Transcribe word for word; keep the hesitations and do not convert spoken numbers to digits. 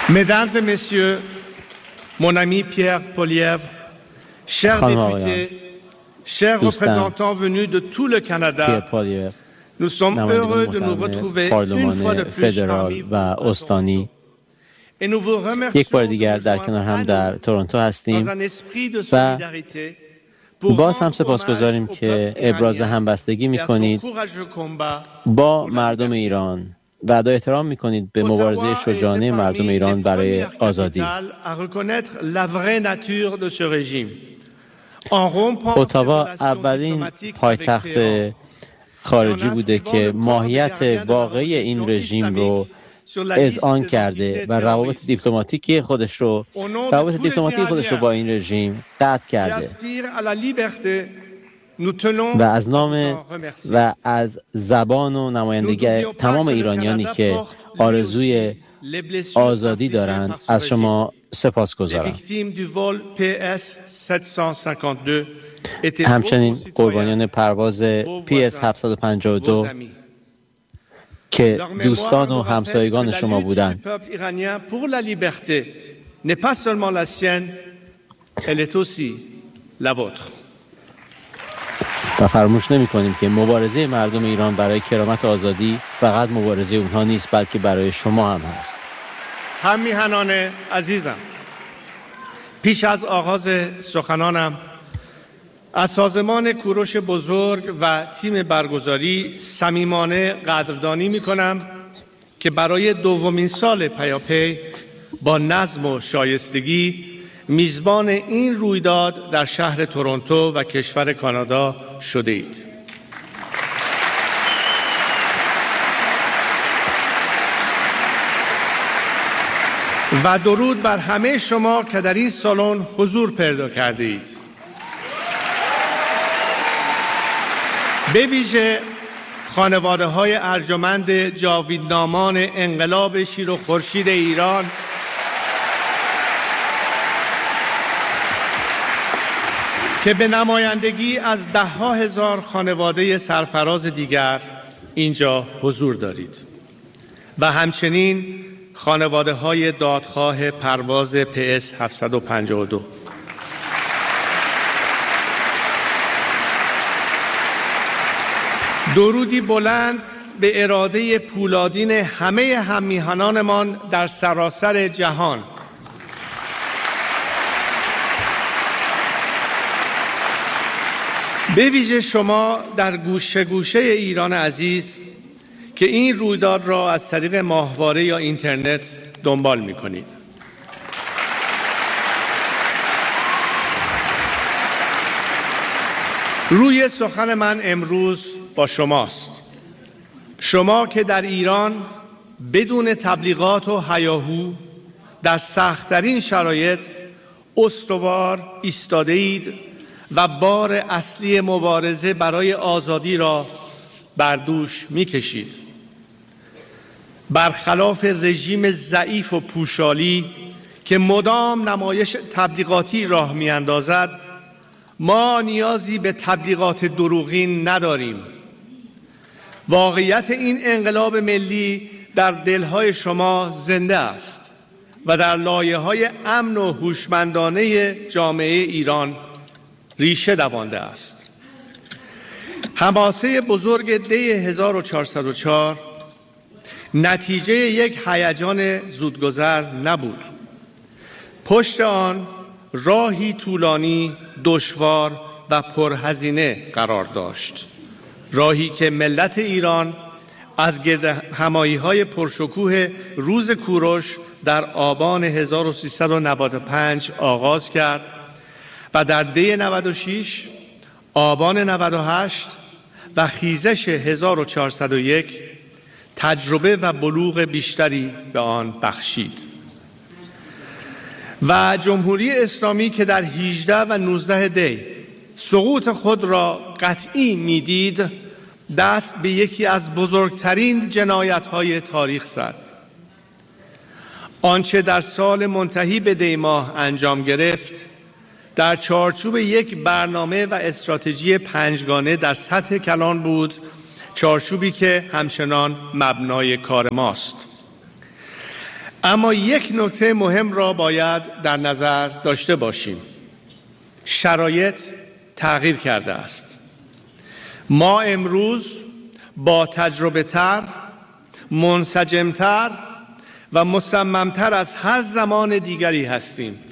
Mesdames et messieurs, mon ami Pierre Poilievre, chers députés, chers représentants venus de tout le Canada, nous sommes heureux de nous retrouver une fois de plus parmi vous. Et nous vous remercions dans un esprit de solidarité باز هم سپاسگزاریم که ابراز همبستگی می‌کنید با مردم ایران و ادا احترام می‌کنید به مبارزه شجاعانه مردم ایران برای آزادی. اتاوا اولین پایتخت خارجی بوده که ماهیت واقعی این رژیم رو اذعان کرده و روابط دیپلماتیکی خودش رو روابط دیپلماتیکی خودش رو با این رژیم قطع کرده و از نام و از زبان و نمایندگی تمام ایرانیانی که آرزوی آزادی دارند از شما سپاسگزارم. همچنین قربانیان پرواز پی اس هفتصد و پنجاه و دو که دوستان و همسایگان شما بودند. و فراموش نمی کنیم که مبارزه مردم ایران برای کرامت آزادی فقط مبارزه اونها نیست بلکه برای شما هم هست. هم میهنان عزیزم، پیش از آغاز سخنانم از سازمان کوروش بزرگ و تیم برگزاری صمیمانه قدردانی می‌کنم که برای دومین سال پیاپی با نظم و شایستگی میزبان این رویداد در شهر تورنتو و کشور کانادا شده اید. و درود بر همه شما که در این سالن حضور پیدا کرده اید. به ویژه خانواده های ارجمند جاویدنامان انقلاب شیر و خورشید ایران که به نمایندگی از ده ها هزار خانواده سرفراز دیگر اینجا حضور دارید و همچنین خانواده های دادخواه پرواز پی اس هفتصد و پنجاه و دو. درودی بلند به اراده پولادین همه هممیهنانمان در سراسر جهان. به ویژه شما در گوشه گوشه ایران عزیز که این رویداد را از طریق ماهواره یا اینترنت دنبال می کنید. روی سخن من امروز با شماست. شما که در ایران بدون تبلیغات و هیاهو در سخت‌ترین شرایط استوار ایستاده اید و بار اصلی مبارزه برای آزادی را بر دوش می‌کشید. برخلاف رژیم ضعیف و پوشالی که مدام نمایش تبلیغاتی راه می‌اندازد، ما نیازی به تبلیغات دروغین نداریم. واقعیت این انقلاب ملی در دلهای شما زنده است و در لایه‌های امن و هوشمندانه جامعه ایران ریشه دوانده است. حماسه بزرگ دی هزار و چهارصد و چهار نتیجه یک هیجان زودگذر نبود. پشت آن راهی طولانی، دشوار و پرهزینه قرار داشت. راهی که ملت ایران از گرد همایی‌های پرشکوه روز کوروش در آبان هزار و سیصد و نود و پنج آغاز کرد و در دی نود و شش، آبان نود و هشت و خیزش هزار و چهارصد و یک تجربه و بلوغ بیشتری به آن بخشید. و جمهوری اسلامی که در هجده و نوزده دی سقوط خود را قطعی میدید، دست به یکی از بزرگترین جنایت‌های تاریخ زد. آنچه در سال منتهی به دی ماه انجام گرفت، در چارچوب یک برنامه و استراتژی پنجگانه در سطح کلان بود، چارچوبی که همچنان مبنای کار ماست. اما یک نکته مهم را باید در نظر داشته باشیم. شرایط تغییر کرده است. ما امروز با تجربه تر، منسجمتر و مصممتر از هر زمان دیگری هستیم.